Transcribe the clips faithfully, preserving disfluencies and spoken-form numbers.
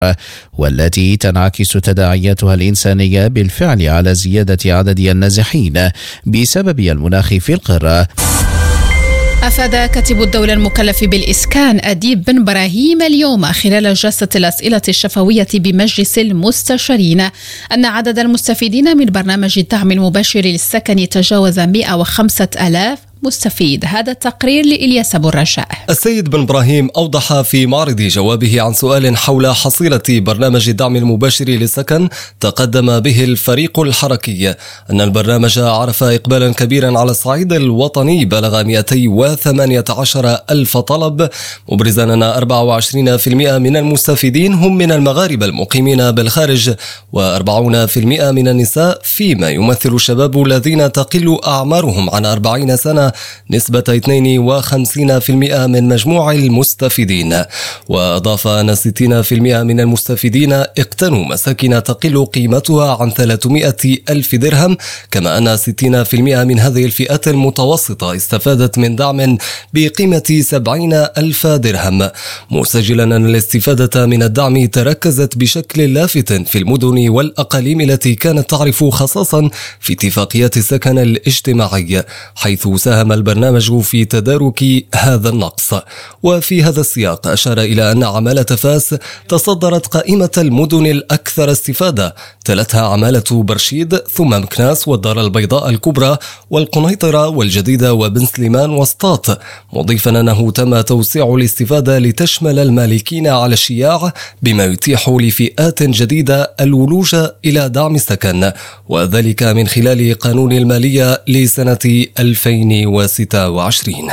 والتي تنعكس تداعياتها الإنسانية بالفعل على زيادة عدد النازحين بسبب المناخ في القارة. أفاد كاتب الدولة المكلف بالإسكان أديب بن إبراهيم اليوم خلال جلسة الأسئلة الشفوية بمجلس المستشارين أن عدد المستفيدين من برنامج الدعم المباشر للسكن تجاوز مئة وخمسة آلاف مستفيد. هذا التقرير لإلياس أبو الرجاء. السيد بن إبراهيم أوضح في معرض جوابه عن سؤال حول حصيلة برنامج الدعم المباشر للسكن تقدم به الفريق الحركي أن البرنامج عرف إقبالا كبيرا على الصعيد الوطني بلغ مئتين وثمانية عشر ألف طلب، مبرزا أن أربعة وعشرين بالمئة من المستفيدين هم من المغاربة المقيمين بالخارج وأربعين بالمئة من النساء، فيما يمثل الشباب الذين تقل أعمارهم عن أربعين سنة نسبة اثنين وخمسين بالمئة من مجموع المستفيدين. وأضاف أن ستين بالمئة من المستفيدين اقتنوا مساكن تقل قيمتها عن ثلاثمئة ألف درهم، كما أن ستين بالمئة من هذه الفئات المتوسطة استفادت من دعم بقيمة سبعين ألف درهم، مسجلا أن الاستفادة من الدعم تركزت بشكل لافت في المدن والأقاليم التي كانت تعرف خصاصا في اتفاقيات السكن الاجتماعي، حيث ساهم البرنامج في تدارك هذا النقص. وفي هذا السياق أشار إلى أن عمالة فاس تصدرت قائمة المدن الأكثر استفادة، تلتها عمالة برشيد ثم مكناس والدار البيضاء الكبرى والقنيطرة والجديدة وبن سليمان وسطاط، مضيفا أنه تم توسيع الاستفادة لتشمل المالكين على الشياع بما يتيح لفئات جديدة الولوج إلى دعم السكن، وذلك من خلال قانون المالية لسنة ألفين وستة وعشرين.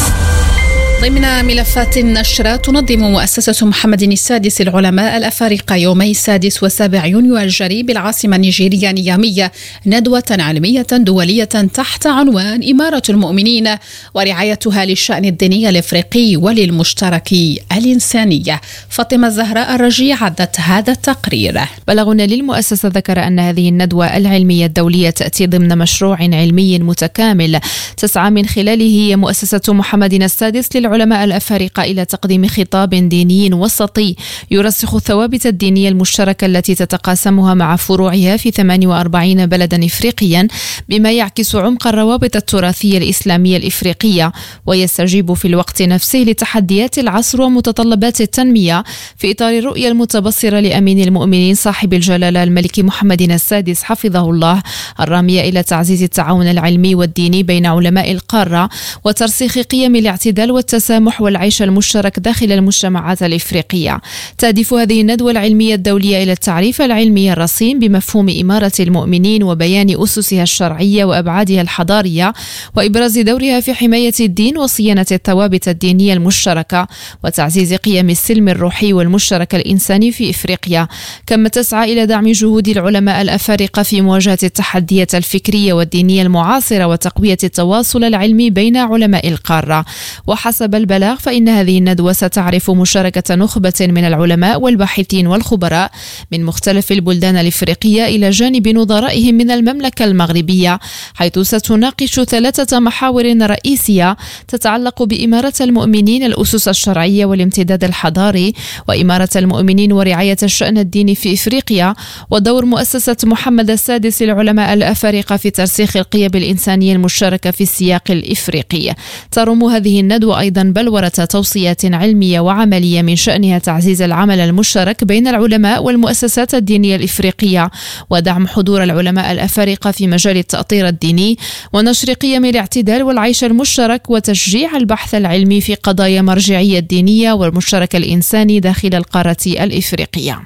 ضمن ملفات النشر تنظم مؤسسة محمد السادس العلماء الأفارقة يومي السادس والسابع يونيو الجاري بالعاصمة النيجيرية نيامية ندوة علمية دولية تحت عنوان إمارة المؤمنين ورعايتها للشأن الديني الإفريقي وللمشترك الإنسانية. فاطمة الزهراء الرجي عدت هذا التقرير. بلغنا للمؤسسة ذكر أن هذه الندوة العلمية الدولية تأتي ضمن مشروع علمي متكامل تسعى من خلاله مؤسسة محمد السادس العلماء الأفارقة إلى تقديم خطاب ديني وسطي يرسخ الثوابت الدينية المشتركة التي تتقاسمها مع فروعها في ثمانية وأربعين بلدا إفريقيا، بما يعكس عمق الروابط التراثية الإسلامية الإفريقية ويستجيب في الوقت نفسه لتحديات العصر ومتطلبات التنمية في إطار الرؤية المتبصرة لأمين المؤمنين صاحب الجلالة الملك محمد السادس حفظه الله، الرامية إلى تعزيز التعاون العلمي والديني بين علماء القارة وترسيخ قيم الاعتدال والتسامح التسامح والعيش المشترك داخل المجتمعات الإفريقية. تهدف هذه الندوة العلمية الدولية إلى التعريف العلمي الرصين بمفهوم إمارة المؤمنين وبيان أسسها الشرعية وأبعادها الحضارية وإبراز دورها في حماية الدين وصيانة الثوابت الدينية المشتركة وتعزيز قيم السلم الروحي والمشترك الإنساني في إفريقيا، كما تسعى إلى دعم جهود العلماء الأفارقة في مواجهة التحديات الفكرية والدينية المعاصرة وتقوية التواصل العلمي بين علماء القارة. وحسب البلاغ فإن هذه الندوة ستعرف مشاركة نخبة من العلماء والباحثين والخبراء من مختلف البلدان الإفريقية إلى جانب نظرائهم من المملكة المغربية، حيث ستناقش ثلاثة محاور رئيسية تتعلق بإمارة المؤمنين، الأسس الشرعية والامتداد الحضاري، وإمارة المؤمنين ورعاية الشأن الديني في إفريقيا، ودور مؤسسة محمد السادس للعلماء الأفارقة في ترسيخ القيم الإنسانية المشتركة في السياق الإفريقي. ترم هذه الندوة أيضا بلورة توصيات علمية وعملية من شأنها تعزيز العمل المشترك بين العلماء والمؤسسات الدينية الإفريقية ودعم حضور العلماء الأفارقة في مجال التأطير الديني ونشر قيم الاعتدال والعيش المشترك وتشجيع البحث العلمي في قضايا مرجعية الدينية والمشترك الإنساني داخل القارة الإفريقية.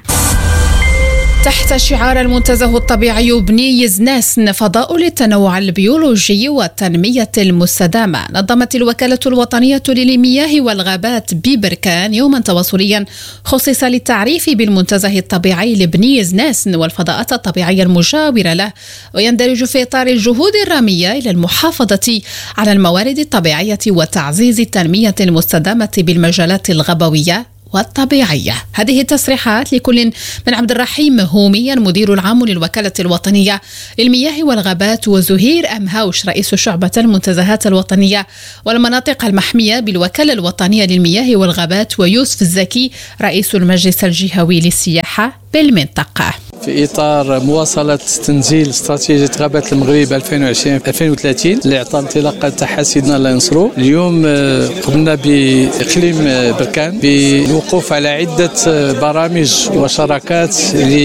تحت شعار المنتزه الطبيعي بني زناسن فضاء للتنوع البيولوجي والتنمية المستدامة، نظمت الوكالة الوطنية للمياه والغابات ببركان يوما تواصليا خصص للتعريف بالمنتزه الطبيعي لبني زناسن والفضاءات الطبيعية المجاورة له، ويندرج في إطار الجهود الرامية إلى المحافظة على الموارد الطبيعية وتعزيز التنمية المستدامة بالمجالات الغابوية والطبيعية. هذه التصريحات لكل من عبد الرحيم هومي المدير العام للوكالة الوطنية للمياه والغابات، وزهير أمهاوش رئيس شعبة المنتزهات الوطنية والمناطق المحمية بالوكالة الوطنية للمياه والغابات، ويوسف الزكي رئيس المجلس الجهوي للسياحة بالمنطقة. في إطار مواصلة تنزيل استراتيجية غابات المغرب ألفين وعشرين ألفين وثلاثين اللي أعطى انطلاقة تاع سيدنا الله ينصرو، اليوم قمنا بإقليم بركان بالوقوف على عدة برامج وشراكات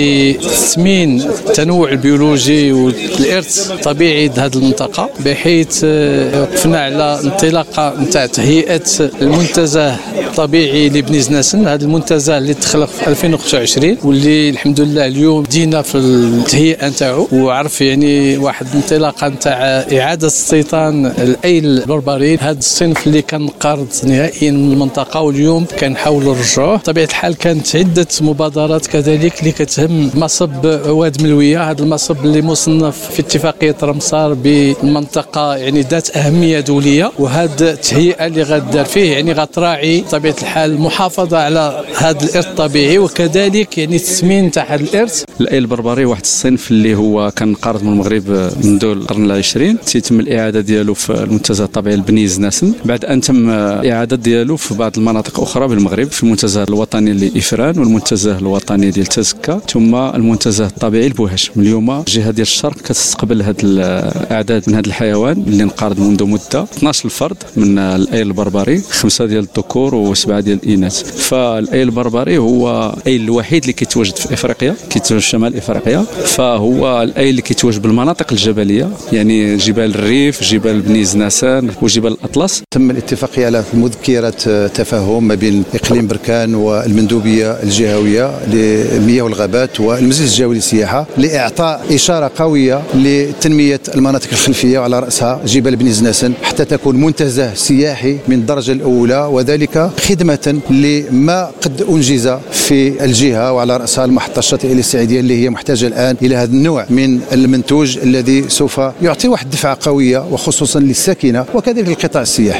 لتثمين التنوع البيولوجي والإرث الطبيعي لهذه المنطقة، بحيث وقفنا على انطلاقة نتاع تهيئة المنتزه الطبيعي لبني زناسن. هذا المنتزه اللي تخلق في ألفين وخمسة وعشرين واللي الحمد لله اليوم بدينا في التهيئة نتاعو، وعرف يعني واحد انطلاقة نتاع إعادة استيطان الأيل البربري، هذا الصنف اللي كان قارض نهائيا من المنطقة واليوم كنحاولوا نرجعوه. بطبيعة الحال كانت عدة مبادرات كذلك اللي كتهم مصب واد ملوية، هذا المصب اللي مصنف في اتفاقية رمسار بالمنطقة يعني ذات أهمية دولية، وهذا التهيئة اللي غادار فيه يعني غتراعي بطبيعة الحال المحافظة على هذا الإرث الطبيعي، وكذلك يعني التثمين تاع هذا الإرث. الأيل البربري واحد الصنف اللي هو كان قارض من المغرب منذ القرن العشرين، تيتم الإعادة ديالو في المنتزه الطبيعي لبني زناسن بعد أن تم إعادة ديالو في بعض المناطق أخرى بالمغرب، في المنتزه الوطني لإفران والمنتزه الوطني ديال تزكا، ثم المنتزه الطبيعي لبوهش. من اليوم الجهة ديال الشرق كتستقبل هذه الأعداد من هذا الحيوان اللي انقرض منذ مدة، اثناش الفرد من الأيل البربري، خمسة ديال الذكور وسبعة ديال الإناث. فالأيل البربري هو الأيل الوحيد اللي كيتواجد في إفريقيا، كيتواجد في شمال إفريقيا، فهو الأيل اللي كيتواجد بالمناطق الجبلية، يعني جبال الريف، جبال بني زناسان وجبال الأطلس. تم الاتفاقية على مذكرة تفاهم ما بين إقليم بركان والمندوبية الجهوية للمياه والغابات والمجلس الجهوي للسياحة لإعطاء إشارة قوية لتنمية المناطق الخلفية وعلى رأسها جبال بني زناسن حتى تكون منتزه سياحي من الدرجة الأولى، وذلك خدمة لما قد أنجز في الجهة وعلى رأسها المحطة الشاطئية السعيدية اللي هي محتاجة الآن إلى هذا النوع من المنتوج الذي سوف يعطي واحد دفعة قوية وخصوصا للساكنة وكذلك القطاع السياحي.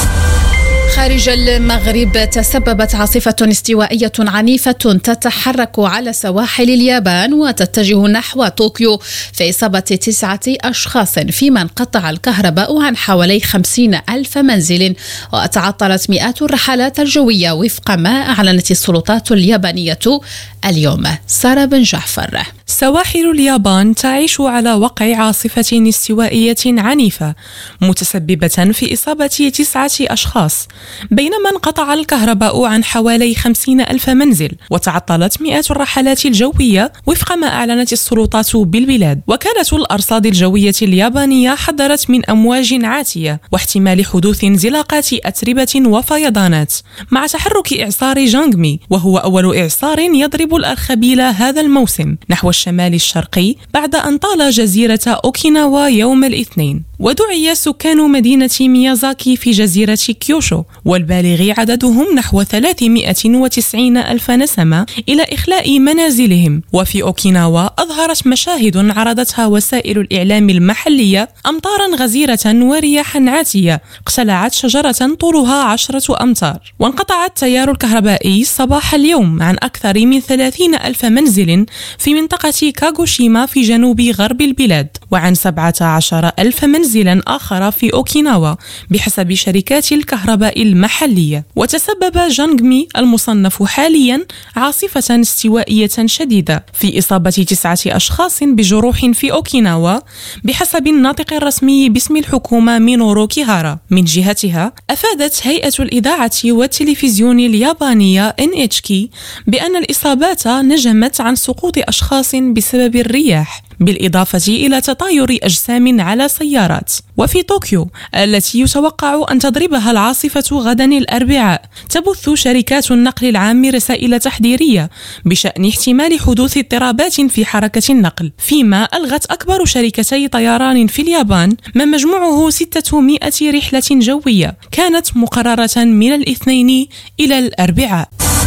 خارج المغرب تسببت عاصفة استوائية عنيفة تتحرك على سواحل اليابان وتتجه نحو طوكيو في إصابة تسعة أشخاص، فيما انقطع الكهرباء عن حوالي خمسين ألف منزل، وتعطلت مئات الرحلات الجوية وفق ما أعلنت السلطات اليابانية اليوم. سارة بن جعفر. سواحل اليابان تعيش على وقع عاصفة استوائية عنيفة متسببة في إصابة تسعة أشخاص، بينما انقطع الكهرباء عن حوالي خمسين ألف منزل، وتعطلت مئات الرحلات الجوية وفق ما أعلنت السلطات بالبلاد. وكالة الأرصاد الجوية اليابانية حذرت من أمواج عاتية واحتمال حدوث انزلاقات أتربة وفيضانات مع تحرك إعصار جانغمي، وهو أول إعصار يضرب الأرخبيل هذا الموسم نحو الشمال الشرقي بعد أن طال جزيرة أوكيناوا يوم الاثنين. ودعي سكان مدينة ميازاكي في جزيرة كيوشو والبالغ عددهم نحو ثلاثمئة وتسعين ألف نسمة إلى إخلاء منازلهم. وفي أوكيناوا أظهرت مشاهد عرضتها وسائل الإعلام المحلية أمطارا غزيرة ورياحا عاتية اقتلعت شجرة طولها عشرة أمتار. وانقطع التيار الكهربائي صباح اليوم عن أكثر من ثلاثين ألف منزل في منطقة كاغوشيما في جنوب غرب البلاد، وعن سبعة عشر ألف منزلا آخر في أوكيناوا بحسب شركات الكهرباء المحلية. وتسبب جانغمي المصنف حاليا عاصفة استوائية شديدة في إصابة تسعة أشخاص بجروح في أوكيناوا بحسب الناطق الرسمي باسم الحكومة مينورو كيهارا. من جهتها أفادت هيئة الإذاعة والتلفزيون اليابانية إن إتش كي بأن الإصابات نجمت عن سقوط أشخاص بسبب الرياح، بالإضافة إلى تطاير أجسام على سيارات. وفي طوكيو التي يتوقع أن تضربها العاصفة غدا الأربعاء، تبث شركات النقل العام رسائل تحذيرية بشأن احتمال حدوث اضطرابات في حركة النقل، فيما ألغت أكبر شركتي طيران في اليابان ما مجموعه ستمائة رحلة جوية كانت مقررة من الاثنين إلى الأربعاء.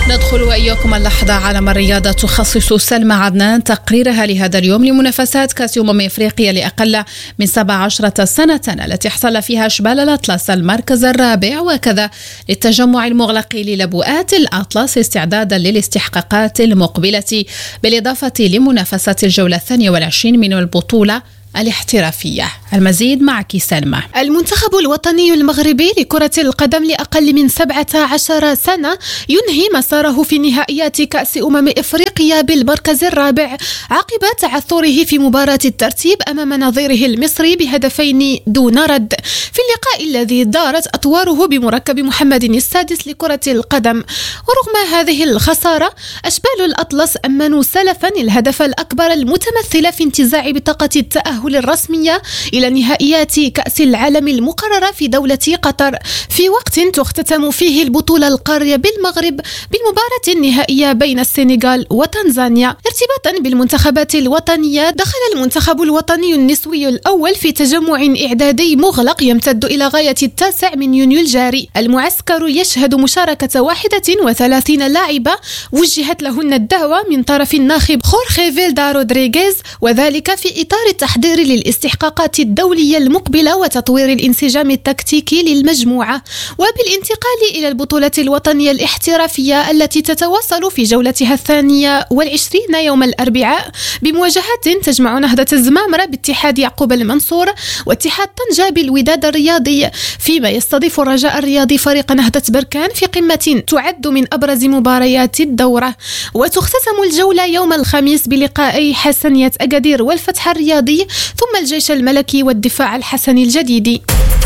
ندخل وإياكم اللحظة عالم الرياضة تخصص سلمى عدنان تقريرها لهذا اليوم لمنافسات كأس أمم إفريقيا لأقل من سبع عشرة سنة التي حصل فيها شبال الأطلس المركز الرابع، وكذا للتجمع المغلق للبؤات الأطلس استعدادا للاستحقاقات المقبلة، بالإضافة لمنافسة الجولة الثانية والعشرين من البطولة الاحترافية. المزيد معك سلمى. المنتخب الوطني المغربي لكرة القدم لأقل من سبعة عشر سنة ينهي مساره في نهائيات كأس أمم إفريقيا بالمركز الرابع عقب تعثره في مباراة الترتيب أمام نظيره المصري بهدفين دون رد في اللقاء الذي دارت أطواره بمركب محمد السادس لكرة القدم. ورغم هذه الخسارة أشبال الأطلس أمنوا سلفا الهدف الأكبر المتمثل في انتزاع بطاقة التأهل الرسمية إلى نهائيات كأس العالم المقررة في دولة قطر، في وقت تختتم فيه البطولة القارية بالمغرب بالمباراة النهائية بين السنغال وتنزانيا. ارتباطا بالمنتخبات الوطنية، دخل المنتخب الوطني النسوي الأول في تجمع إعدادي مغلق يمتد إلى غاية التاسع من يونيو الجاري. المعسكر يشهد مشاركة واحدة وثلاثين لاعبة وجهت لهن الدعوة من طرف الناخب خورخي فيلدا رودريغيز، وذلك في إطار التحضير للاستحقاقات الدولية المقبلة وتطوير الانسجام التكتيكي للمجموعة، وبالانتقال إلى البطولة الوطنية الاحترافية التي تتواصل في جولتها الثانية والعشرين يوم الأربعاء بمواجهات تجمع نهضة الزمامرة باتحاد يعقوب المنصور واتحاد طنجة بالوداد الرياضي، فيما يستضيف الرجاء الرياضي فريق نهضة بركان في قمة تعد من أبرز مباريات الدورة. وتختتم الجولة يوم الخميس بلقائي حسنية أكادير والفتح الرياضي ثم الجيش الملكي والدفاع الحسني الجديد.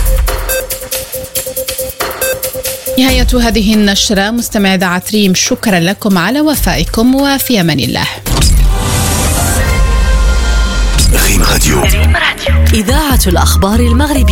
نهاية هذه النشرة. مستمع إذاعة ريم، شكرا لكم على وفائكم وفي أمان الله. ريم راديو، إذاعة الأخبار المغربية.